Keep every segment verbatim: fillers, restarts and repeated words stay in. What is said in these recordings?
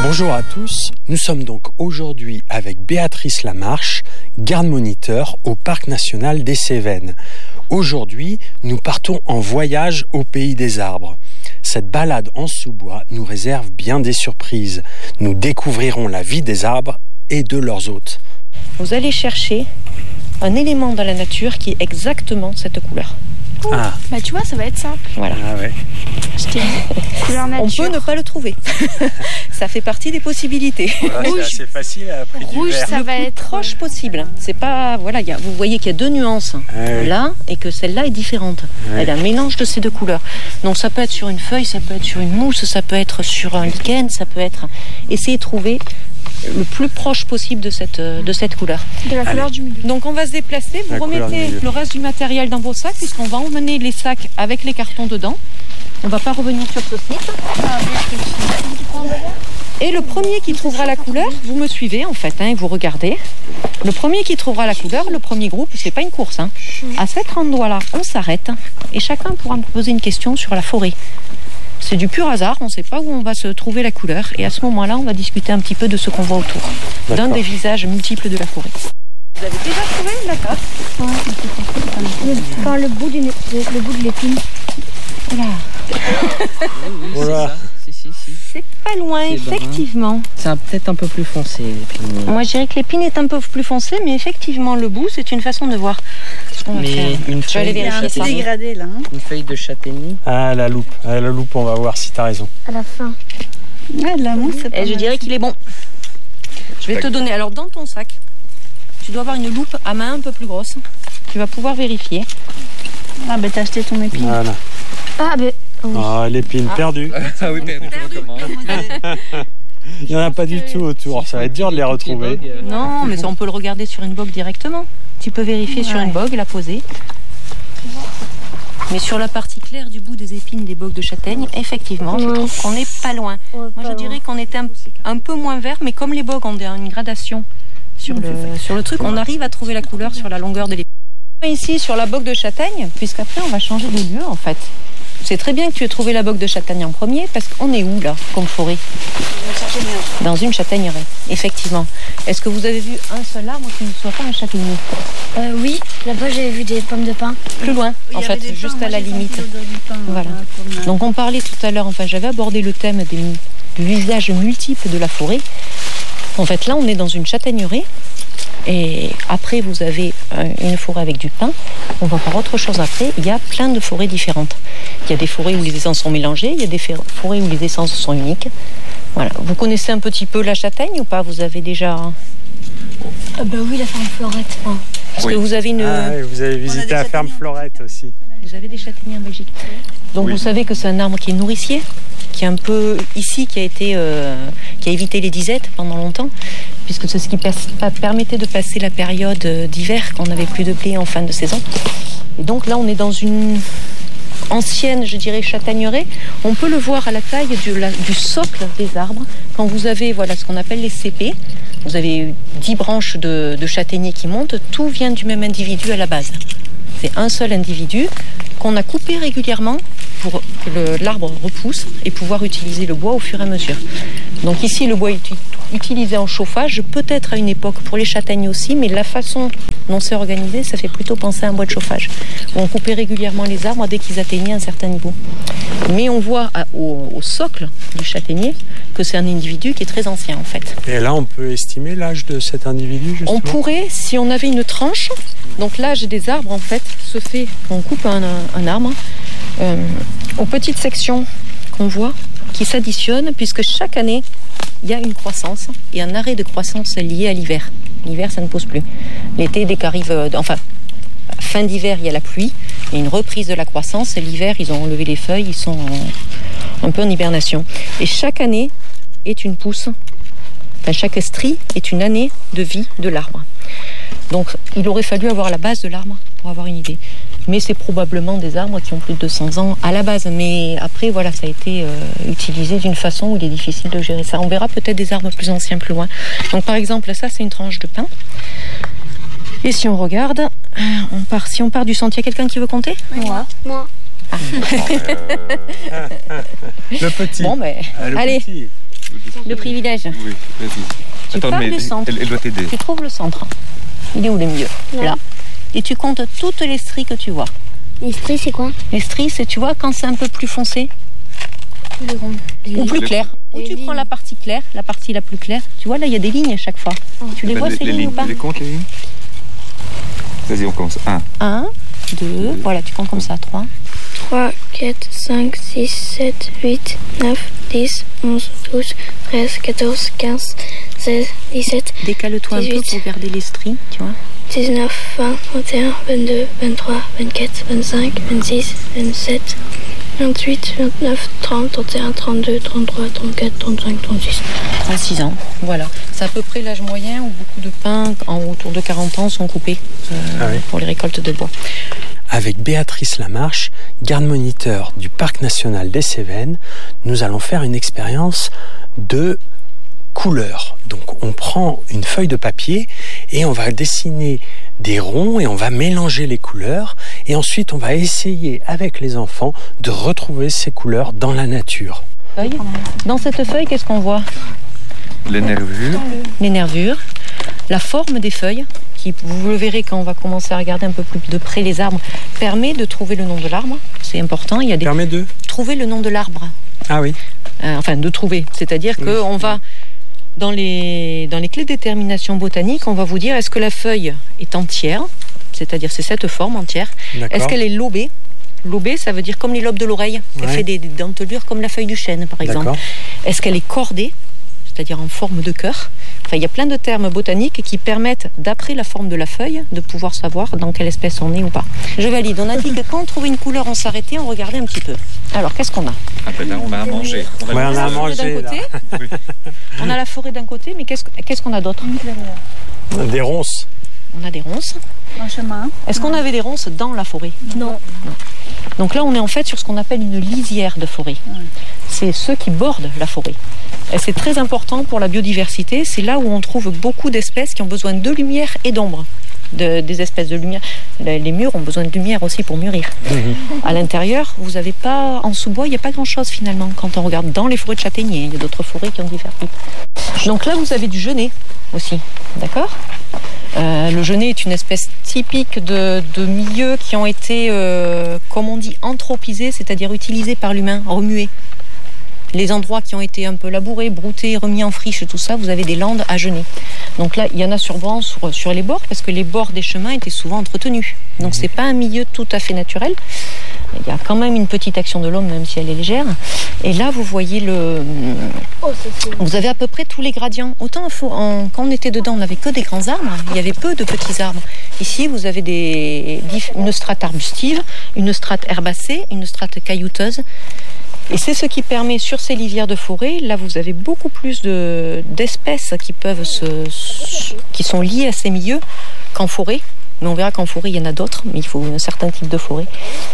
Bonjour à tous, nous sommes donc aujourd'hui avec Béatrice Lamarche, garde-moniteur au Parc national des Cévennes. Aujourd'hui, nous partons en voyage au pays des arbres. Cette balade en sous-bois nous réserve bien des surprises. Nous découvrirons la vie des arbres et de leurs hôtes. Vous allez chercher un élément dans la nature qui est exactement cette couleur. Ah. Bah tu vois, ça va être simple. Voilà. Ah ouais. Couleur nature. On peut ne pas le trouver. Ça fait partie des possibilités. Voilà, Rouge. c'est assez facile à prix du Rouge, vert. ça le va plus être proche possible. C'est pas voilà, y a, vous voyez qu'il y a deux nuances Ouais. là et que celle-là est différente. Ouais. Elle a un mélange de ces deux couleurs. Donc ça peut être sur une feuille, ça peut être sur une mousse, ça peut être sur un lichen, ça peut être. Essayez de trouver le plus proche possible de cette de cette couleur. de la couleur du milieu. Donc on va se déplacer, vous La couleur du remettez milieu. le reste du matériel dans vos sacs puisqu'on va emmener les sacs avec les cartons dedans. On va pas revenir sur ce site. Et le premier qui trouvera la couleur, vous me suivez en fait, hein, et vous regardez. Le premier qui trouvera la couleur, le premier groupe, c'est pas une course. Hein. À cet endroit-là, on s'arrête et chacun pourra me poser une question sur la forêt. C'est du pur hasard, on ne sait pas où on va se trouver la couleur. Et à ce moment-là, on va discuter un petit peu de ce qu'on voit autour, d'un D'accord. des visages multiples de la forêt. Vous avez déjà trouvé la carte? Enfin, le bout, d'une- le bout de l'épine. Voilà. Voilà. Si, si, si. C'est pas loin, C'est effectivement. C'est un- peut-être un peu plus foncé. Et puis, Moi, je dirais que l'épine est un peu plus foncée, mais effectivement, le bout, c'est une façon de voir ce qu'on va mais faire. une Je vais aller feuille, de vérifier ça. châtaignier, dégradé là. Hein. une feuille de châtaignier. Ah, la loupe. Ah, la loupe, on va voir si t'as raison. À la fin. Ouais, de la mousse, c'est pas Et je mal. dirais qu'il est bon. Je vais te donner, alors dans ton sac, tu dois avoir une loupe à main un peu plus grosse. Tu vas pouvoir vérifier. Ah, bah t'as acheté ton épine. Voilà. Ah, ben. oui. Ah, l'épine perdue. Ah oui, perdu, je recommence. Il n'y en a pas du tout autour. Ça va être dur de les retrouver. Non, mais ça, on peut le regarder sur une bogue directement. Tu peux vérifier sur une bogue, la poser. Mais sur la partie claire du bout des épines des bogues de châtaigne, effectivement, je Ouais. trouve qu'on n'est pas loin. Ouais, Moi, pas je dirais qu'on était un, un peu moins vert, mais comme les bogues ont une gradation sur le, sur le truc, on arrive à trouver la couleur sur la longueur de l'épine. Ici, sur la bogue de châtaigne, puisqu'après, on va changer de lieu, en fait. C'est très bien que tu aies trouvé la bogue de châtaigne en premier, parce qu'on est où, là, comme forêt? Dans une châtaigneraie, effectivement. Est-ce que vous avez vu un seul arbre qui ne soit pas un châtaignier? Euh, oui, là-bas j'avais vu des pommes de pin. Plus loin, en fait, juste à la limite. Voilà. Donc on parlait tout à l'heure, enfin j'avais abordé le thème des, du visage multiple de la forêt. En fait là on est dans une châtaigneraie et après vous avez euh, une forêt avec du pin. On va voir autre chose après, il y a plein de forêts différentes. Il y a des forêts où les essences sont mélangées, il y a des forêts où les essences sont uniques. Voilà. Vous connaissez un petit peu la châtaigne ou pas? Vous avez déjà... Ah, bah oui, la ferme Florette. Oh. Parce que vous avez une... Ah, et vous avez visité la ferme Florette aussi. Vous avez des châtaigniers en Belgique. Donc Oui. vous savez que c'est un arbre qui est nourricier, qui est un peu ici, qui a été, euh, qui a évité les disettes pendant longtemps, puisque c'est ce qui pas- permettait de passer la période d'hiver quand on n'avait plus de blé en fin de saison. Et donc là, on est dans une ancienne, je dirais, châtaigneraie. On peut le voir à la taille du, la- du socle des arbres. Quand vous avez voilà ce qu'on appelle les C P, vous avez dix branches de, de châtaigniers qui montent. Tout vient du même individu à la base. C'est un seul individu qu'on a coupé régulièrement pour que le- l'arbre repousse et pouvoir utiliser le bois au fur et à mesure. Donc ici, le bois est uti- utilisé en chauffage, peut-être à une époque pour les châtaignes aussi, mais la façon dont c'est organisé, ça fait plutôt penser à un bois de chauffage, où on coupait régulièrement les arbres dès qu'ils atteignaient un certain niveau. Mais on voit à- au, au socle du châtaignier que c'est un individu qui est très ancien en fait. Et là, on peut estimer l'âge de cet individu, justement. On pourrait, si on avait une tranche, donc l'âge des arbres en fait se fait, on coupe un, un arbre euh, aux petites sections qu'on voit qui s'additionnent puisque chaque année il y a une croissance et un arrêt de croissance lié à l'hiver. L'hiver ça ne pousse plus. L'été dès qu'arrive, euh, enfin fin d'hiver il y a la pluie et une reprise de la croissance et l'hiver ils ont enlevé les feuilles, ils sont en- un peu en hibernation. Et chaque année est une pousse. Enfin, chaque strie est une année de vie de l'arbre. Donc il aurait fallu avoir la base de l'arbre pour avoir une idée. Mais c'est probablement des arbres qui ont plus de deux cents ans à la base. Mais après, voilà, ça a été euh, utilisé d'une façon où il est difficile de gérer ça. On verra peut-être des arbres plus anciens plus loin. Donc par exemple, ça c'est une tranche de pin. Et si on regarde, euh, on part, si on part du sentier, quelqu'un qui veut compter? Moi. Moi. Ah. Le petit. Bon, ben, Ah, le allez. petit. le privilège. Oui, vas-y. Tu Attends, pars mais du centre. Elle, elle doit t'aider. Tu trouves le centre. Il est où le milieu? Là. Et tu comptes toutes les stries que tu vois. Les stries, c'est quoi? Les stries, c'est, tu vois, quand c'est un peu plus foncé Les... ou plus clair. Ou tu lignes. prends la partie claire, la partie la plus claire. Tu vois, là, il y a des lignes à chaque fois. Oh. Tu les Ben, vois, les, ces les lignes lignes, ou pas? tu les comptes, les lignes? Vas-y, on commence. Un. Un, deux, voilà, tu comptes comme ça. Trois. trois, quatre, cinq, six, sept, huit, neuf, dix, onze, douze, treize, quatorze, quinze, seize, dix-sept, Décale-toi un peu dix-huit. pour garder les stries, tu vois. dix-neuf, vingt, vingt et un, vingt-deux, vingt-trois, vingt-quatre, vingt-cinq, vingt-six, vingt-sept, vingt-huit, vingt-neuf, trente, trente et un, trente-deux, trente-trois, trente-quatre, trente-cinq, trente-six. trente-six ans, voilà. C'est à peu près l'âge moyen où beaucoup de pins en autour de quarante ans sont coupés euh, Ah oui. pour les récoltes de bois. Avec Béatrice Lamarche, garde-moniteur du Parc national des Cévennes, nous allons faire une expérience de couleurs. Donc on prend une feuille de papier et on va dessiner des ronds et on va mélanger les couleurs et ensuite on va essayer avec les enfants de retrouver ces couleurs dans la nature. Feuille. Dans cette feuille, qu'est-ce qu'on voit? Les nervures. Les nervures, la forme des feuilles, qui, vous le verrez quand on va commencer à regarder un peu plus de près les arbres, permet de trouver le nom de l'arbre. C'est important. Il y a des... Permet de Trouver le nom de l'arbre. Ah oui. Euh, enfin, de trouver. C'est-à-dire Oui. qu'on va, dans les, dans les clés de détermination botanique, on va vous dire est-ce que la feuille est entière, c'est-à-dire c'est cette forme entière. D'accord. Est-ce qu'elle est lobée? Lobée, ça veut dire comme les lobes de l'oreille. Elle Ouais. fait des, des dentelures comme la feuille du chêne, par exemple. D'accord. Est-ce qu'elle est cordée, c'est-à-dire en forme de cœur? Enfin, il y a plein de termes botaniques qui permettent, d'après la forme de la feuille, de pouvoir savoir dans quelle espèce on est ou pas. Je valide. On a dit que quand on trouvait une couleur, on s'arrêtait, on regardait un petit peu. Alors, qu'est-ce qu'on a? Ah ben là, on a à manger. On va Ouais, le on a à manger. La forêt manger, d'un côté. Oui. On a la forêt d'un côté, mais qu'est-ce, qu'est-ce qu'on a d'autre? Des ronces. On a des ronces. Un chemin. Est-ce qu'on avait des ronces dans la forêt? Non. Donc là, on est en fait sur ce qu'on appelle une lisière de forêt. C'est ceux qui bordent la forêt. Et c'est très important pour la biodiversité. C'est là où on trouve beaucoup d'espèces qui ont besoin de lumière et d'ombre. De, des espèces de lumière. Les les murs ont besoin de lumière aussi pour mûrir. À l'intérieur, vous n'avez pas, en sous-bois, il n'y a pas grand-chose finalement. Quand on regarde dans les forêts de châtaigniers, il y a d'autres forêts qui ont différents types. Donc là, vous avez du genêt aussi, d'accord? Euh, le genêt est une espèce typique de, de milieux qui ont été, euh, comme on dit, anthropisés, c'est-à-dire utilisés par l'humain, remués. Les endroits qui ont été un peu labourés, broutés, remis en friche, tout ça, vous avez des landes à genêt. Donc là, il y en a souvent sur, sur les bords, parce que les bords des chemins étaient souvent entretenus. Donc c'est pas un milieu tout à fait naturel. Il y a quand même une petite action de l'homme, même si elle est légère. Et là, vous voyez le... Oh, ça c'est... Vous avez à peu près tous les gradients. Autant en- quand on était dedans, on n'avait que des grands arbres. Il y avait peu de petits arbres. Ici, vous avez des, une strate arbustive, une strate herbacée, une strate caillouteuse. Et c'est ce qui permet, sur ces lisières de forêt, là vous avez beaucoup plus de, d'espèces qui peuvent se, qui sont liées à ces milieux qu'en forêt. Mais on verra qu'en forêt il y en a d'autres, mais il faut un certain type de forêt.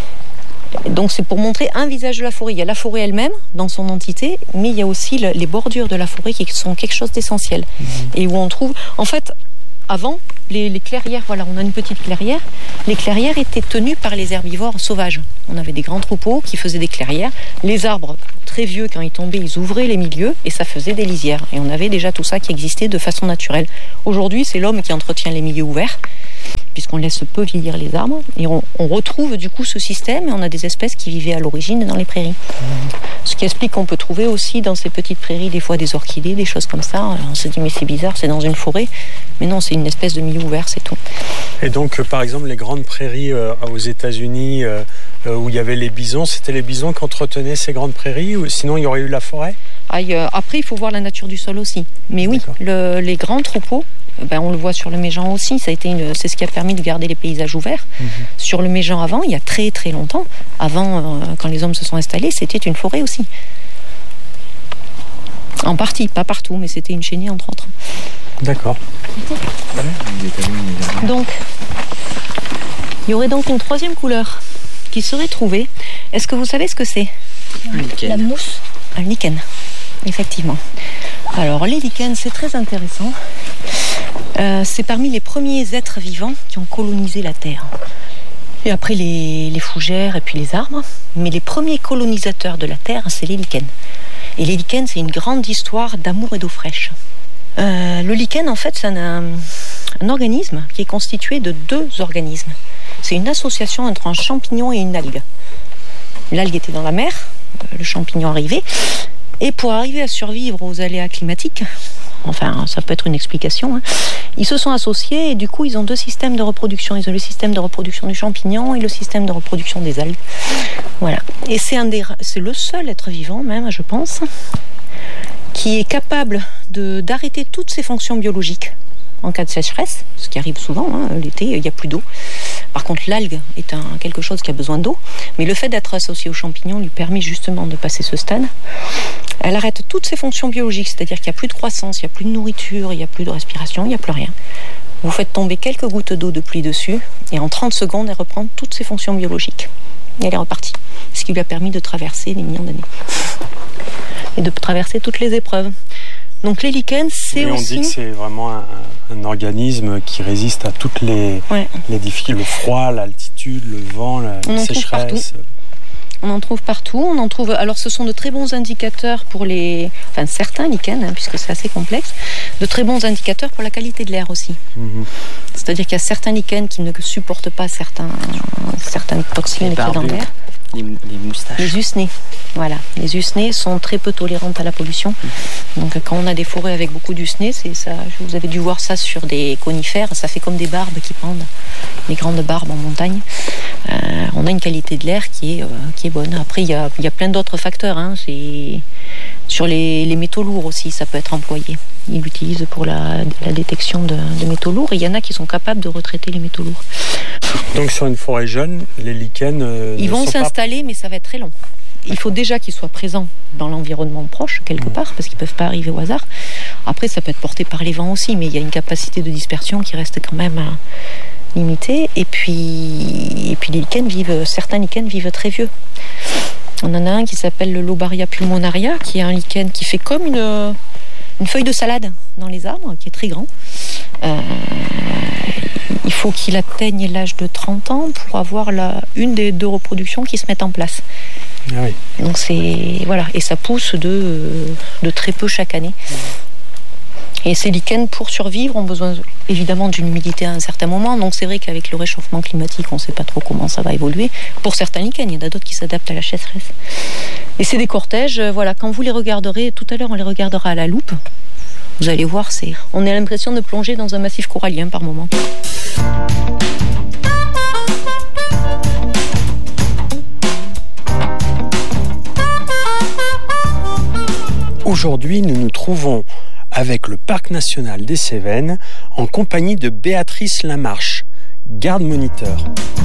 Donc c'est pour montrer un visage de la forêt. Il y a la forêt elle-même dans son entité, mais il y a aussi le, les bordures de la forêt qui sont quelque chose d'essentiel. Mmh. Et où on trouve, en fait, avant, les, les clairières, voilà, on a une petite clairière. Les clairières étaient tenues par les herbivores sauvages. On avait des grands troupeaux qui faisaient des clairières. Les arbres très vieux, quand ils tombaient, ils ouvraient les milieux et ça faisait des lisières. Et on avait déjà tout ça qui existait de façon naturelle. Aujourd'hui, c'est l'homme qui entretient les milieux ouverts, puisqu'on laisse peu vieillir les arbres. Et on, on retrouve du coup ce système et on a des espèces qui vivaient à l'origine dans les prairies. Mmh. Ce qui explique qu'on peut trouver aussi dans ces petites prairies des fois des orchidées, des choses comme ça. Alors on se dit mais c'est bizarre, c'est dans une forêt. Mais non, c'est une espèce de milieu ouvert, c'est tout. Et donc, euh, par exemple, les grandes prairies euh, aux États-Unis euh, euh, où il y avait les bisons, c'était les bisons qui entretenaient ces grandes prairies ou sinon il y aurait eu la forêt? Aïe, euh, après, il faut voir la nature du sol aussi. Mais oui, le, les grands troupeaux, ben, on le voit sur le Méjean aussi, ça a été une, c'est ce qui a permis de garder les paysages ouverts. Mmh. Sur le Méjean avant, il y a très très longtemps, avant, euh, quand les hommes se sont installés, c'était une forêt aussi. En partie, pas partout, mais c'était une chênaie entre autres. D'accord. Donc, il y aurait donc une troisième couleur qui serait trouvée. Est-ce que vous savez ce que c'est? La mousse. Un lichen, effectivement. Alors, les lichens, c'est très intéressant. Euh, c'est parmi les premiers êtres vivants qui ont colonisé la Terre. Et après les, les fougères et puis les arbres. Mais les premiers colonisateurs de la Terre, c'est les lichens. Et les lichens, c'est une grande histoire d'amour et d'eau fraîche. Euh, le lichen, en fait, c'est un, un organisme qui est constitué de deux organismes. C'est une association entre un champignon et une algue. L'algue était dans la mer, le champignon arrivait. Et pour arriver à survivre aux aléas climatiques, enfin, ça peut être une explication, hein, ils se sont associés et du coup, ils ont deux systèmes de reproduction. Ils ont le système de reproduction du champignon et le système de reproduction des algues. Voilà. Et c'est, un des, c'est le seul être vivant, même, je pense, qui est capable de, d'arrêter toutes ses fonctions biologiques en cas de sécheresse, ce qui arrive souvent, hein, l'été, il n'y a plus d'eau. Par contre, l'algue est un, quelque chose qui a besoin d'eau, mais le fait d'être associé au champignon lui permet justement de passer ce stade. Elle arrête toutes ses fonctions biologiques, c'est-à-dire qu'il n'y a plus de croissance, il n'y a plus de nourriture, il n'y a plus de respiration, il n'y a plus rien. Vous faites tomber quelques gouttes d'eau de pluie dessus, et en trente secondes, elle reprend toutes ses fonctions biologiques. Et elle est repartie, ce qui lui a permis de traverser des millions d'années. Et de traverser toutes les épreuves. Donc les lichens, c'est on aussi... dit que c'est vraiment un, un organisme qui résiste à toutes les, ouais. les difficultés, le froid, l'altitude, le vent, la, la sécheresse. On en trouve partout. On en trouve. Alors, ce sont de très bons indicateurs pour les, enfin certains lichens, hein, puisque c'est assez complexe, de très bons indicateurs pour la qualité de l'air aussi. Mm-hmm. C'est-à-dire qu'il y a certains lichens qui ne supportent pas certains, certaines toxines qui sont dans l'air. Les, les moustaches. Les usnés, voilà. Les usnés sont très peu tolérantes à la pollution. Donc quand on a des forêts avec beaucoup d'usnés, c'est ça. Vous avez dû voir ça sur des conifères. Ça fait comme des barbes qui pendent, des grandes barbes en montagne. Euh, on a une qualité de l'air qui est euh, qui est bonne. Après il y a il y a plein d'autres facteurs. Hein. C'est sur les, les métaux lourds aussi, ça peut être employé. Ils l'utilisent pour la, la détection de, de métaux lourds. Et il y en a qui sont capables de retraiter les métaux lourds. Donc sur une forêt jeune, les lichens euh, ils vont s'installer, pas... mais ça va être très long. Il faut déjà qu'ils soient présents dans l'environnement proche, quelque mmh. part, parce qu'ils ne peuvent pas arriver au hasard. Après, ça peut être porté par les vents aussi, mais il y a une capacité de dispersion qui reste quand même euh, limitée. Et puis, et puis les lichens vivent, certains lichens vivent très vieux. On en a un qui s'appelle le Lobaria pulmonaria, qui est un lichen qui fait comme une, une feuille de salade dans les arbres, qui est très grand. Euh, il faut qu'il atteigne l'âge de trente ans pour avoir la, une des deux reproductions qui se mettent en place. Ah oui. Donc c'est voilà, et ça pousse de, de très peu chaque année. Et ces lichens, pour survivre, ont besoin évidemment d'une humidité à un certain moment. Donc c'est vrai qu'avec le réchauffement climatique, on ne sait pas trop comment ça va évoluer. Pour certains lichens, il y en a d'autres qui s'adaptent à la sécheresse. Et c'est des cortèges, voilà, quand vous les regarderez, tout à l'heure on les regardera à la loupe, vous allez voir, c'est, on a l'impression de plonger dans un massif corallien par moment. Aujourd'hui, nous nous trouvons avec le Parc national des Cévennes en compagnie de Béatrice Lamarche, garde moniteur.